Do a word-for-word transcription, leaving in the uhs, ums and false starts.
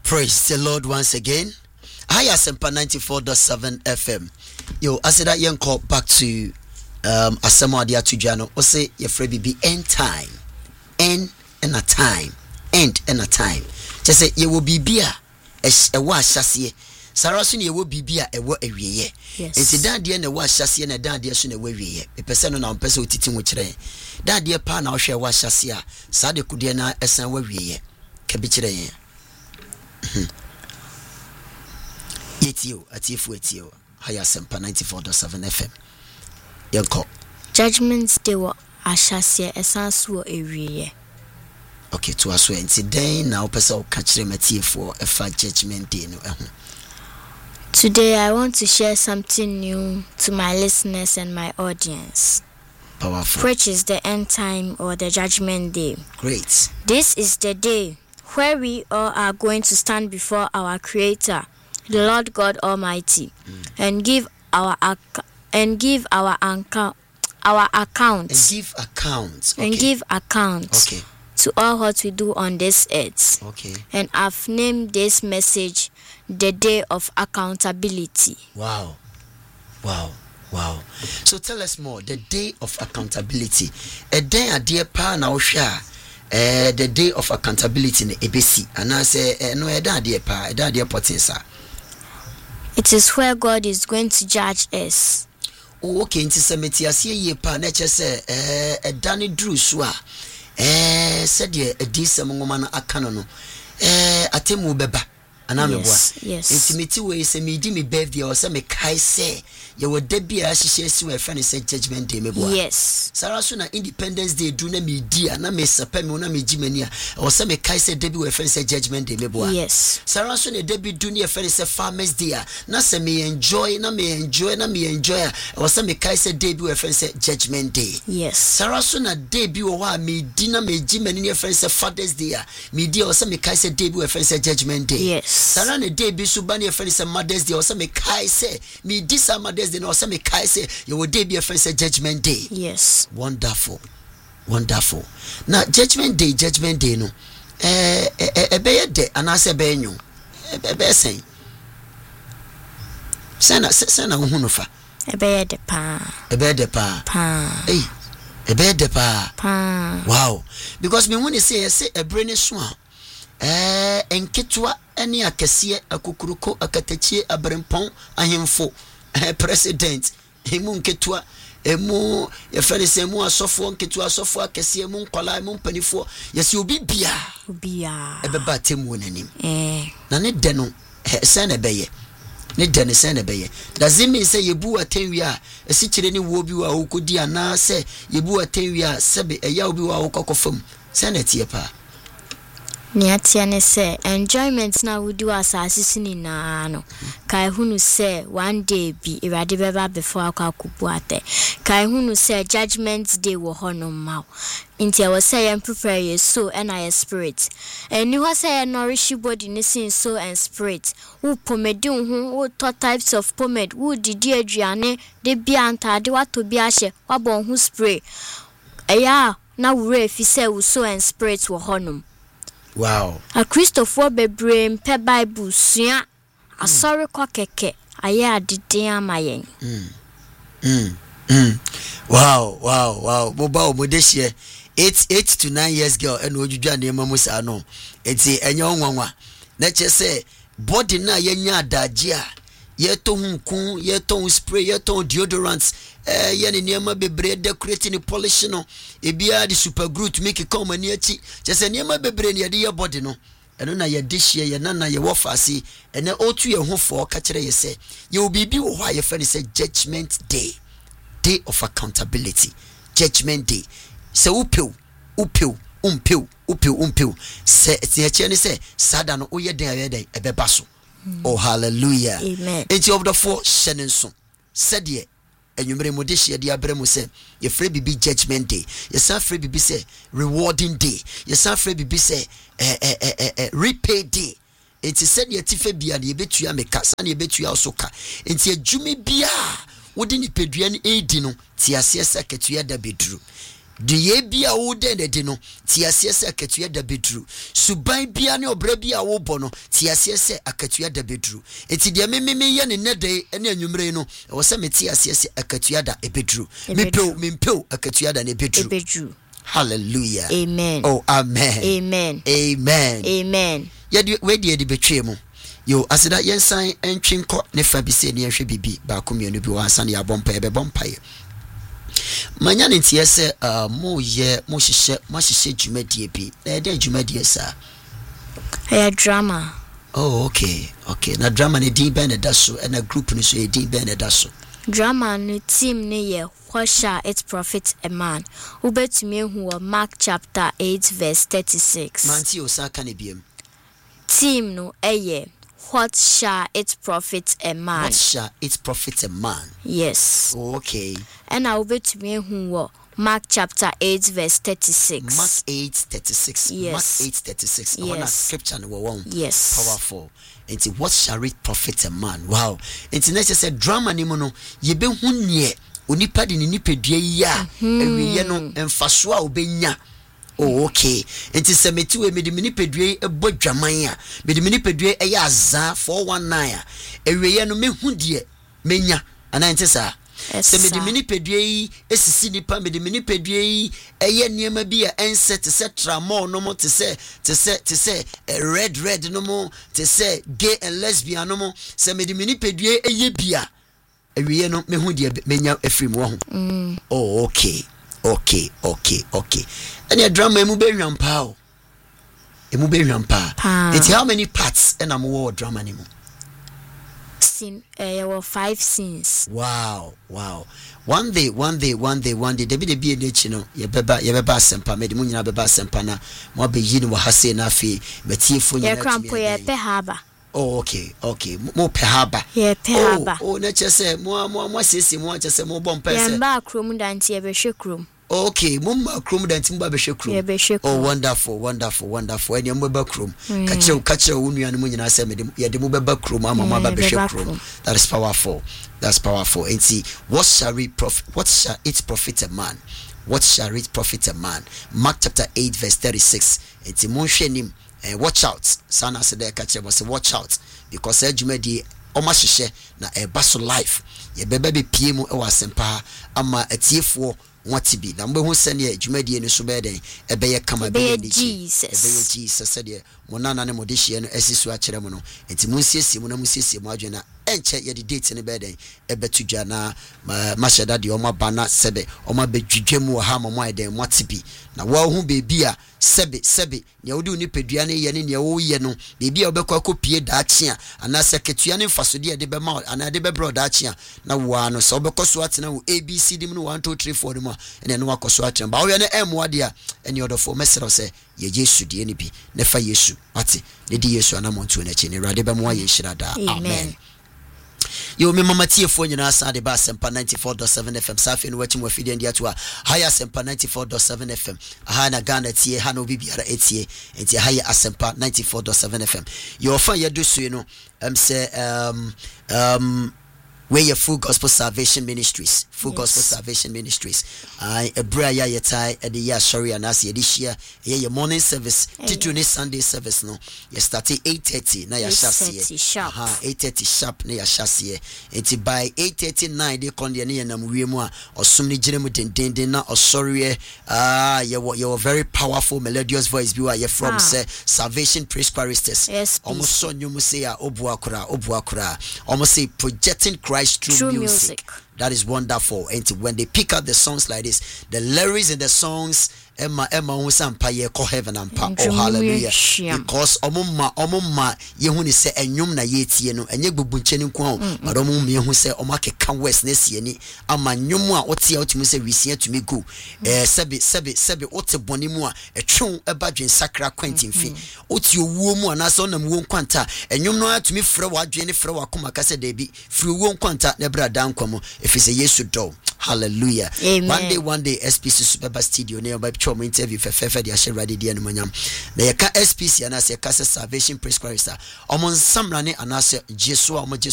Praise the Lord once again. Hi, Asempa ninety-four point seven F M. Yo, I said that young call back to um Asemo Adia Tujano. O say your free be end time. End and a time. End and a time. Just say you will be beer a wa shasiye. Sarasun ye will be beer a wa a ye. Yes. And say that dear na wa shasiye na dan dear soon away ye. A person on our person with titin which re. That dear pan our share wa shasia. Sade kudiana esan wa ye. Kabichre ye. Yetio, atifu etio. Haya Sempa ninety-four point seven F M. Yanko. Judgments they were ashasiye esansu ewiye. Okay, to us when today now person catch them at for a fat judgment day. Today I want to share something new to my listeners and my audience. Powerful. Which is the end time or the judgment day. Great. This is the day where we all are going to stand before our Creator, the Lord God Almighty, mm. and give our ac- and give our account, our accounts, and give accounts, okay. and give accounts, okay. to all what we do on this earth. Okay. And I've named this message the Day of Accountability. Wow, wow, wow. So tell us more. The Day of Accountability. A day a dear pa na osha. Uh, the Day of Accountability in A B C. And I say, uh, no, I don't dear pa, I don't dear potensa. It is where God is going to judge us. Oh, okay. Into cemetery, I see ye pa. Nature say, eh, a Danny Drew Swa. Eh, said ye a decent woman a canon. Eh, a temu beba. Yes, yes. Intimate way say me di me birthday or say me kai say you were debi as she says to a friend say judgment day me boy. Yes. Sarah so na Independence Day do na me dia na me sepe me na me jimania or say me kai say debi we friend say judgment day me boy. Yes. Sarah so na debi do na friend say Farmers Day na say me enjoy na me enjoy na me enjoy or say me kai say debi we friend say judgment day. Yes. Sarah so na debi o wa me di na me jimania friend say Father's Day me dia or say me kai say debi we friend say judgment day. Yes. Sarah ne day be so bani a friend say Mother's Day or say me kai say me this Mother's Day or say me kai say you will day be a friend say Judgment Day. Yes. Wonderful. Wonderful. Now Judgment Day, Judgment Day no. Eh eh eh be de anase be nyu. Eh be say. Sana sana hunu fa. E be de pa. E be de pa. Pa. Eh. E be de pa. Pa. Wow. Because me when you say say a brain so eh enketwa ene akese akukuruko akatachie abrempon ahemfo eh president emu nketwa emu ye fere se emu asofo nketwa asofo akese emu nkwala emu mpanifo yesi obi bia obia ebeba temu nanim eh na ne de no se na beye ne de ne se na beye does it mean say yebu atenwi a esi kire ni wo bi wa okodi ana se yebu atenwi a sebe eya obi wa okokofam se na tie pa Niatiane say enjoyment na we do as asisi na no kai hunu say one day be irade beba before akwakubu ate kai hunu say judgment day wo hono ma inti I was say and prepare your soul and your spirit and you say nourish your body in sin soul and spirit who pomade hu who two types of pomade who didi aduane de bia antade wato bia hye wabon hu spray eya na wure fi say wo soul and spirit wo hono. Wow. A Christopher Bebre pe Bible sua asori kwa keke aye adede amayen. Mm. Mm. Mm. Wow, wow, wow. Boba o modeshie eight eight to nine years girl and ojudwa na ema musa no. Eti enyo nwanwa. Na che say body na yenya adaje a ye to hunkun ye to spray ye to deodorants eh ye ne niema bebre decorating the polish no e bia the super glue to make it come ani achi che se niema bebre ne ye de body no eno na ye dishie ye na na ye wo fase ene otu ye hofo ka kire ye se ye obibi wo ha ye fa ne se Judgment Day, Day of Accountability. Judgment Day se upew upew umpew upew umpew se tie che ne se sada no oye den ayeden ebeba so. Oh hallelujah. Amen. Enti of the four shenenso said ye enwumere modeshie dia bremu se ye free bibi Judgment Day, ye san free bibi se rewarding day, ye san free bibi se eh eh eh eh repay day. Enti said ye tife bia na ye betua meka san ye betua osoka enti adwumi bia wodi ni pedua ni edi no ti ase ese ketua da bedru de ye bia wo de ne de no ti ase se akatua da bedru suban bia ne obra bia wo bɔ no ti ase se akatua da bedru enti de me me me ye ne ne de ne anwumre no wo se me ti ase se akatua da ebedru me pe me pe akatua da ne bedru. Hallelujah. Amen. Oh, amen. Amen. Amen. Amen. Yedi we di edi betwe mu. Yo asida yensan entwe nko ne fa bi se ne yehwe bibi ba ko mienu bi wansa ne yabompa ebe bompa ye. Manya ne tie se mo ye mo hihye mo hihye dwumadie bi. Na ede dwumadie sa. Eh drama. Oh, okay. Okay. Na drama ne din ben da so na group ne so e din ben da so. Drama no team ne ye what shall it profit a man? Ubetumi hu Mark chapter eight verse thirty-six. Manti osaka ne biem. Team no eye what shall it profit a man? What shall it profit a man? Yes. Oh, okay. And I ubetumi hu Mark chapter eight verse thirty-six. Mark eight thirty-six. Yes. Mark eight thirty-six. Yes. I want scripture no one. Yes. Powerful. And what shall it profit a man? Wow. And next said drama ni mo no ye be hu nie onipa de ni nipadua yi a ewiye no emfaso a obenya. Oh, okay. And se meti we me de nipadua yi ebo dwaman a me de nipadua e ya azan four one nine a ewiye no me hu de menya ana ente sa. Se me de nipadua yi esisi nipa me de nipadua yi eye niema bi a ense te se tramol no mo te se te se te se red red no mo te se gay and lesbian no mo se me de nipadua eye bia ewiye no me hu de menya afrim wo ho. Oh, okay. Okay, okay, okay. And your drama emu be rampa o. Emu be rampa. It's how many parts and am war drama ni mo? Scene eh uh, five scenes. Wow, wow. One day, one day, one day, one day, Debi debi edechi no, ye beba ye beba sempa, me de mu nyina beba sempa na, mo be yi ni wa hase na afi, betiefo nyina. Ye krampo ye pe haba. Oh, okay, okay. Mo pe haba. Ye pe haba. Oh, na chese mo mo mo sesi mo chese mo bom pese. Ye mba krom danti ye be hwe krom. Okay, mumma krom danti mba be hwe krom. Oh, wonderful, wonderful, wonderful. Eni mo be krom. Kache kache wo nua no mu nyina se me de ye de mo be krom ama mo ba be hwe krom. That is powerful. That's powerful. And see, what shall it profit? What shall it profit a man? What shall it profit a man? Mark chapter eight verse thirty-six. It's mo hwe nim. And watch out. Sana said there catch was watch out because ejumadi oma hihye na eba so life. Ye bebe be pie mu e wasempa ama atiefo wati bi. Na mbe hu se ne ejumadi ne so be den ebe ye kama be ni Jesus. Ebe ye Jesus said there monana ne modehie no asisu a kire mu no. Enti munsiesie mu na munsiesie mu adwena enche ye de date ne be den ebe tudwa na mashada de oma bana sebe oma be dwudwam wo ha mamo eden wati bi. Na wa hu bebi a sebe sebe ne wodi ni pedua ne ye ne ne wo ye no bebi a obekwa kopie daache a ana seketua ne mfasode de be ma ana de be bro daache a na wa no so obekoso atena wo A B C dim no one two three four dim a ene no akoso atena ba wo ye ne em wade a ene odofo mesero se ye Yesu de ne bi ne fa Yesu ate ne di Yesu ana montu na chi ne rade be mo ye hira da. Amen. Yo me mama tiefo nyina sa de ba sempa ninety-four point seven F M safi no wachi mo fidi ndia to a higher sempa ninety-four point seven F M aha na Ghana tie ha no bibiara etie enti higher asempa ninety-four point seven F M yo fa ye do so no em say um um where your Full Gospel Salvation Ministries, Full yes. Gospel Salvation Ministries. I a bra ya yetai at the year sorry and as ye this year, your morning service, Tituni Sunday service no. You started eight thirty, na ya chassis. Sharp. Ha eight thirty sharp na ya chassis. Enti by eight thirty-nine they kon the na mu mu a osumni jiremu den den den na osori ah you you very powerful melodious voice bi wa you from ah. say Salvation Praise Choristers. Yes. Almost so nyumu say a obu akura obu akura. Almost say projecting Christ True, True music. music. That is wonderful. And when they pick up the songs like this, the lyrics in the songs, Emma Emma Usampa ye ko heaven and pa. Oh hallelujah. Because omumma omumma yehuni se enyum na yetie no enye gbubunche ni nko but omum yehu se omake kan west na sie ni ama nyum a otie otimi se wisia tumi go eh sebe sebe sebe ote boni mu a etwon eba dwen sakra kwantin fi otie owuo mu ana so nam wo nkwanta enyum no atumi frɛ wadwen ne frɛ wakoma kase da bi frɛ wo nkwanta na bra dan kwamo efise Yesu do. Hallelujah. Amen. One day, one day, S P C Super Studio near by Chom interview for Fefe the Asher Radi Dian Manyam. The S P C and I say Casa Salvation Praise Chorister. Among some running and I say Jesua